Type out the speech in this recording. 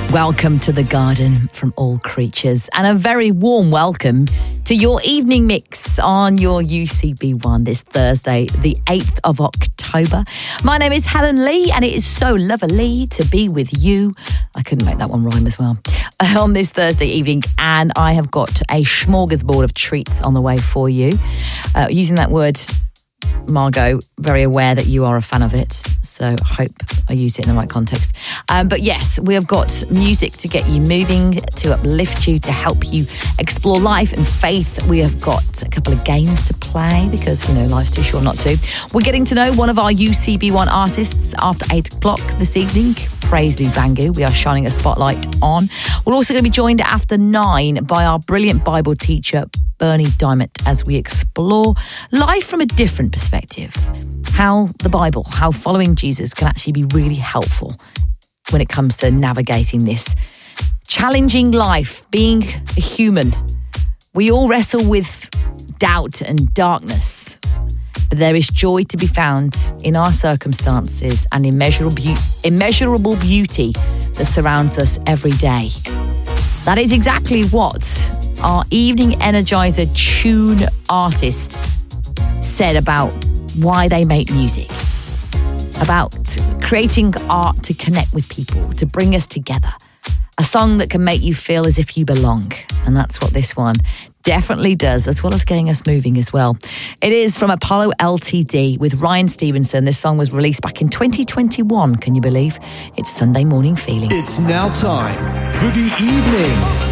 Welcome to the garden from All Creatures, and a very warm welcome to your evening mix on your UCB1 this Thursday, the 8th of October. My name is Helen Lee, and it is so lovely to be with you. I couldn't make that one rhyme as well. On this Thursday evening, and I have got a smorgasbord of treats on the way for you. Using that word, Margot, very aware that you are a fan of it, so hope I used it in the right context. But yes, we have got music to get you moving, to uplift you, to help you explore life and faith. We have got a couple of games to play because, you know, life's too short not to. We're getting to know one of our UCB1 artists after 8 o'clock this evening, Praisley Bangu. We are shining a spotlight on. We're also going to be joined after 9 by our brilliant Bible teacher, Bernie Diamond, as we explore life from a different perspective. How the Bible, how following Jesus can actually be really helpful when it comes to navigating this challenging life, being a human. We all wrestle with doubt and darkness, but there is joy to be found in our circumstances and immeasurable beauty that surrounds us every day. That is exactly what our evening energizer tune artist said about why they make music, about creating art to connect with people, to bring us together. A song that can make you feel as if you belong. And that's what this one definitely does, as well as getting us moving as well. It is from Apollo Ltd with Ryan Stevenson. This song was released back in 2021, can you believe? It's Sunday Morning Feeling. It's now time for the evening